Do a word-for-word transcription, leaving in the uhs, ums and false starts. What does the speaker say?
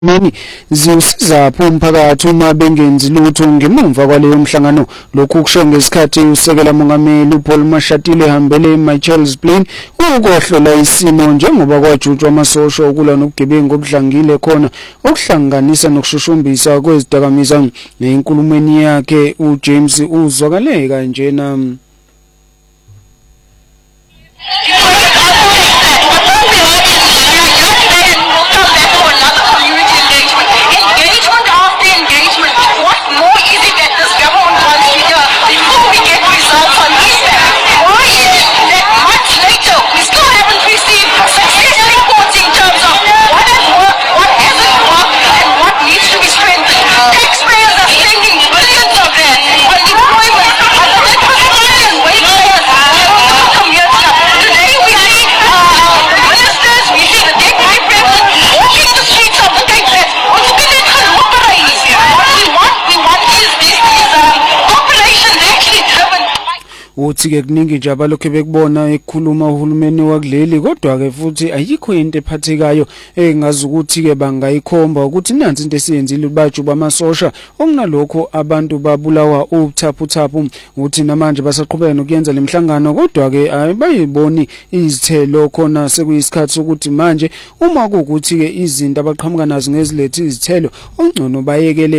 Mani ziwusiza pho umphakathi uma bengenzi lutho ngemuva kwaleyo mhlangano. Lokhu kusho ngesikhathi usekela mongameli uPaul Mashatile ehambele eMichel's Plain ukuhlola isimo njengoba kwajutshwa amasosha okulwa nobugebengu obudlangile khona okuhlanganisa nokushushumbisa kwezidakamizwa. Nenkulumweni yakhe uJames uzwakale kanjena. Uthi-ke kuningi nje abalokhu bekubona ekhuluma uhulumeni wakuleli, kodwa-ke futhi ayikho into ephathekayo engazi ukuthi-ke bangayikhomba ukuthi nansi into esiyenzile baju bamasosha okunalokho abantu babulawa ubuthaphuthaphu. Uthi namanje basaqhubeka nokuyenza lemhlangano, kodwa-ke abayiboni izithelo khona sekuyisikhathi sokuthi manje uma kuwukuthi-ke izinto abaqhamuka nazo ngezilethi izithelo ongcono bayekele